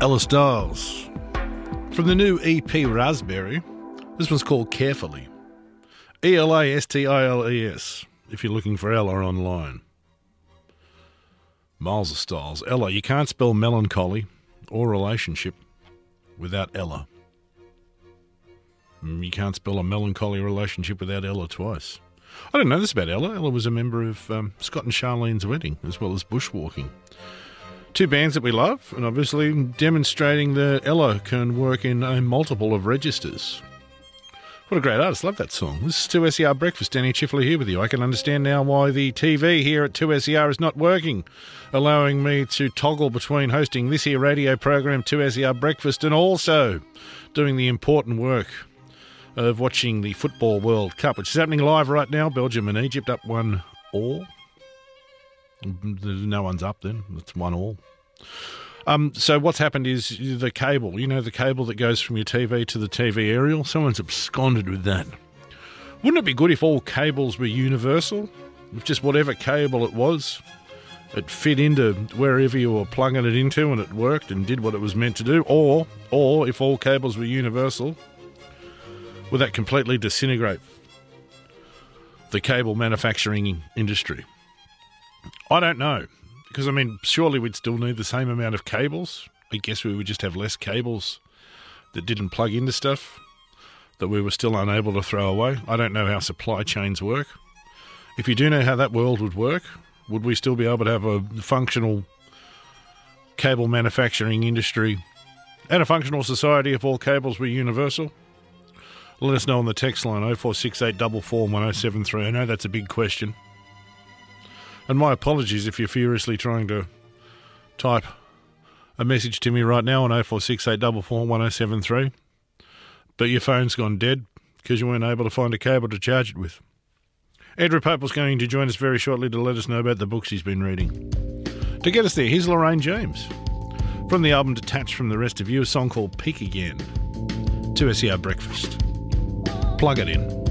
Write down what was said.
Ella Stiles. From the new EP Raspberry, this one's called Carefully. Elastiles, if you're looking for Ella online. Miles of Styles. Ella, you can't spell melancholy or relationship without Ella. You can't spell a melancholy relationship without Ella twice. I didn't know this about Ella. Ella was a member of Scott and Charlene's Wedding, as well as Bushwalking. Two bands that we love, and obviously demonstrating that Ella can work in a multiple of registers. What a great artist. Love that song. This is 2SER Breakfast. Danny Chifley here with you. I can understand now why the TV here at 2SER is not working, allowing me to toggle between hosting this here radio program, 2SER Breakfast, and also doing the important work of watching the Football World Cup, which is happening live right now. Belgium and Egypt up 1-all. No one's up then. It's 1-all. So what's happened is the cable, you know, the cable that goes from your TV to the TV aerial, someone's absconded with that. Wouldn't it be good if all cables were universal? If just whatever cable it was, it fit into wherever you were plugging it into and it worked and did what it was meant to do? Or if all cables were universal, would that completely disintegrate the cable manufacturing industry? I don't know. Because, I mean, surely we'd still need the same amount of cables. I guess we would just have less cables that didn't plug into stuff that we were still unable to throw away. I don't know how supply chains work. If you do know how that world would work, would we still be able to have a functional cable manufacturing industry and a functional society if all cables were universal? Let us know on the text line 0468 44 1073. I know that's a big question. And my apologies if you're furiously trying to type a message to me right now on 0468 44 1073, but your phone's gone dead because you weren't able to find a cable to charge it with. Andrew Pope was going to join us very shortly to let us know about the books he's been reading. To get us there, here's Lorraine James. From the album Detached from the Rest of You, a song called Peak Again. 2SER Breakfast. Plug it in.